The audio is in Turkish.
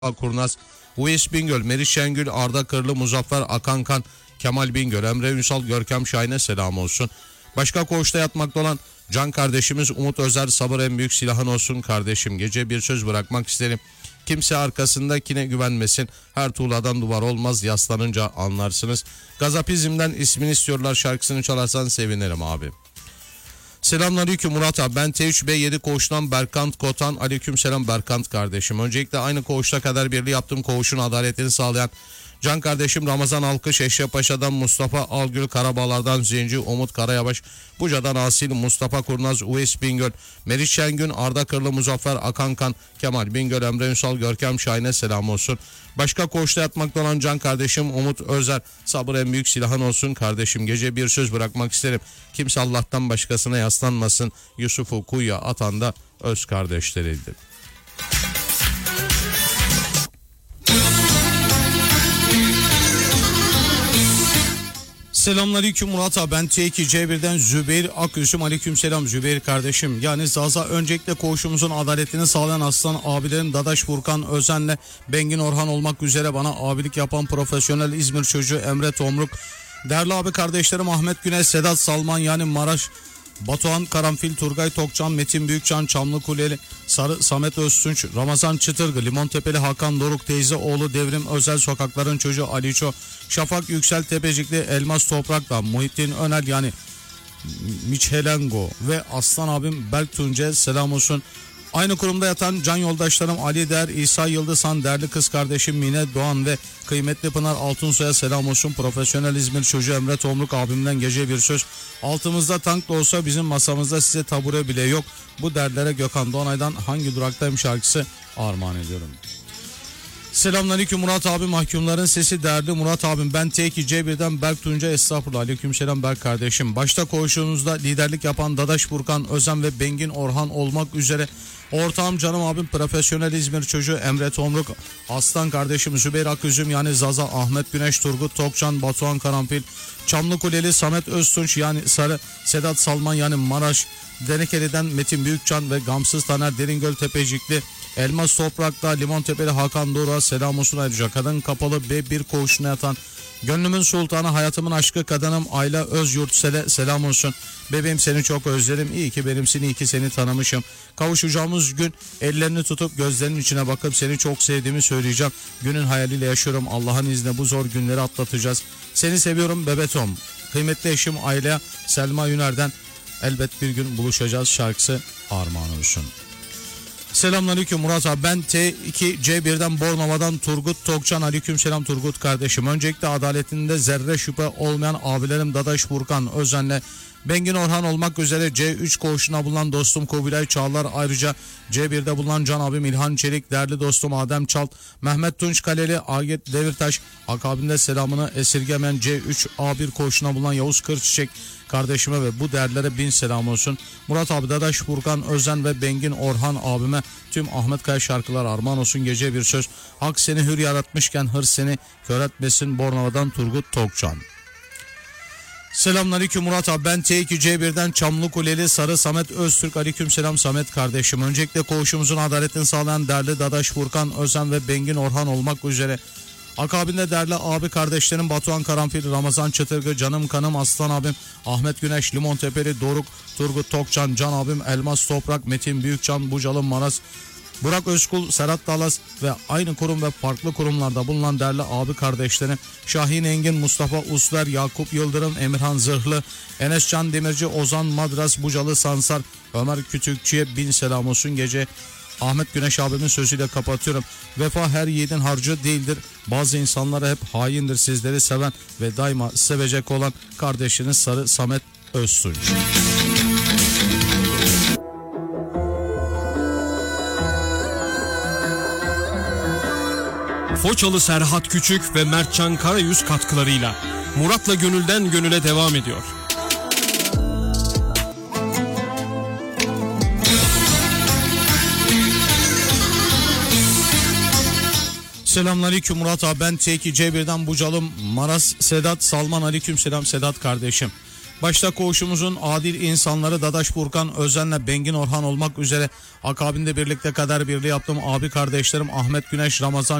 Kurnaz, Uys Bingöl, Meriç Şengül, Arda Kırlı, Muzaffer Akankan, Kemal Bingöl, Emre Ünsal, Görkem Şahin'e selam olsun. Başka koğuşta yatmakta olan can kardeşimiz Umut Özer, sabır en büyük silahın olsun kardeşim. Gece bir söz bırakmak isterim. Kimse arkasındakine güvenmesin. Her tuğladan duvar olmaz, yaslanınca anlarsınız. Gazapizm'den ismini istiyorlar şarkısını çalarsan sevinirim abi. Selamünaleyküm Murat abi, ben T3B7 koğuştan Berkant Kotan. Aleyküm selam Berkant kardeşim. Öncelikle aynı koğuşta kader birliği yaptığım koğuşun adaletini sağlayan can kardeşim Ramazan Alkış, Eşref Paşa'dan Mustafa Algül, Karabağlar'dan Zenci Umut Karayavaş, Buca'dan Asil, Mustafa Kurnaz, Uys Bingöl, Meriç Şengün, Arda Kırlı, Muzaffer Akankan, Kemal Bingöl, Emre Ünsal, Görkem Şahin'e selam olsun. Başka koğuşta yatmakta olan can kardeşim Umut Özer, sabır en büyük silahın olsun kardeşim. Gece bir söz bırakmak isterim. Kimse Allah'tan başkasına yaslanmasın. Yusuf'u kuyuya atan da öz kardeşleriydi. Selamünaleyküm Murat abi, ben T2C1'den Zübeyir Akgülsüm. Aleykümselam Zübeyir kardeşim. Yani Zaza, öncelikle koğuşumuzun adaletini sağlayan aslan abilerim Dadaş Furkan Özen'le Bengin Orhan olmak üzere bana abilik yapan profesyonel İzmir çocuğu Emre Tomruk, değerli abi kardeşlerim Ahmet Güneş, Sedat Salman yani Maraş, Batuhan Karanfil, Turgay Tokcan, Metin Büyükcan, Çamlıkuleli, Sarı Samet Öztunç, Ramazan Çıtırgı, Limontepeli Hakan Doruk teyze oğlu Devrim Özel, Sokakların çocuğu Aliço, Şafak Yüksel Tepecikli, Elmas Toprak'la Muhittin Önel yani Michelengo ve aslan abim Berk Tunce selam olsun. Aynı kurumda yatan can yoldaşlarım Ali Der, İsa Yıldızhan, değerli kız kardeşim Mine Doğan ve kıymetli Pınar Altunsoy'a selam olsun. Profesyonel İzmir çocuğu Emre Tomruk abimden gece bir söz. Altımızda tank da olsa bizim masamızda size tabure bile yok. Bu dertlere Gökhan Doğanay'dan Hangi Duraktayım şarkısı armağan ediyorum. Selamünaleyküm Murat abi, mahkumların sesi değerli Murat abim, ben T2C1'den Berk Tunca, estağfurullah. Aleykümselam Berk kardeşim. Başta koğuşunuzda liderlik yapan Dadaş Furkan Özen ve Bengin Orhan olmak üzere ortağım canım abim profesyonel İzmir çocuğu Emre Tomruk, aslan kardeşim Zübeyir Aküzüm yani Zaza, Ahmet Güneş, Turgut Tokcan, Batuhan Karanfil, Çamlıkuleli Samet Öztunç yani Sarı, Sedat Salman yani Maraş, Denekeli'den Metin Büyükcan ve Gamsız Taner Deringöl Tepecikli, Elmas Toprak'ta Limontepeli Hakan Doruk'a selam olsun. Ayrıca kadın kapalı B1 koğuşuna yatan gönlümün sultanı, hayatımın aşkı kadınım Ayla Özyurtsel'e selam olsun. Bebeğim seni çok özlerim, iyi ki benimsin, iyi ki seni tanımışım. Kavuşacağımız gün ellerini tutup gözlerinin içine bakıp seni çok sevdiğimi söyleyeceğim. Günün hayaliyle yaşıyorum, Allah'ın izniyle bu zor günleri atlatacağız. Seni seviyorum bebetom. Kıymetli eşim Ayla Selma Yüner'den elbet bir gün buluşacağız şarkısı armağan olsun. Selamünaleyküm Murat abi, ben T2C1'den Bornova'dan Turgut Tokcan. Aleykümselam Turgut kardeşim. Öncelikle adaletinde zerre şüphe olmayan abilerim Dadaş Furkan Özen'le Bengin Orhan olmak üzere C3 koğuşuna bulunan dostum Kubilay Çağlar, ayrıca C1'de bulunan can abim İlhan Çelik, değerli dostum Adem Çalt, Mehmet Tunç Kaleli, Aget Devirtaş, akabinde selamını esirgemen C3 A1 koğuşuna bulunan Yavuz Kırçiçek kardeşime ve bu değerlere bin selam olsun. Murat abi, Dadaş Furkan Özen ve Bengin Orhan abime tüm Ahmet Kaya şarkılar armağan olsun. Gece bir söz. Hak seni hür yaratmışken hırs seni kör etmesin. Bornova'dan Turgut Tokcan. Selamünaleyküm Murat abi, ben T2C1'den Çamlıkuleli Sarı Samet Öztürk. Aleykümselam Samet kardeşim. Öncelikle koğuşumuzun adaletini sağlayan değerli Dadaş Furkan Özen ve Bengin Orhan olmak üzere akabinde değerli abi kardeşlerim Batuhan Karanfil, Ramazan Çıtırgı, canım kanım aslan abim Ahmet Güneş, Limontepeli Doruk, Turgut Tokcan, can abim Elmas Toprak, Metin Büyükcan, Bucalı Maras, Burak Özkul, Serhat Dalas ve aynı kurum ve farklı kurumlarda bulunan değerli abi kardeşlerim Şahin Engin, Mustafa Usler, Yakup Yıldırım, Emirhan Zırhlı, Enes Can Demirci, Ozan Madras, Bucalı Sansar, Ömer Kütükçü'ye bin selam olsun. Gece Ahmet Güneş abimin sözüyle kapatıyorum. Vefa her yiğidin harcı değildir. Bazı insanlara hep haindir. Sizleri seven ve daima sevecek olan kardeşiniz Sarı Samet Öztunç. Foçalı Serhat Küçük ve Mertcan Karayüz katkılarıyla Murat'la Gönülden Gönüle devam ediyor. Selamünaleyküm Murat abi, ben T2C1'den Bucalı Maras Sedat Salman. Aleykümselam Sedat kardeşim. Başta koğuşumuzun adil insanları Dadaş Furkan Özen'le Bengin Orhan olmak üzere akabinde birlikte kader birliği yaptığım abi kardeşlerim Ahmet Güneş, Ramazan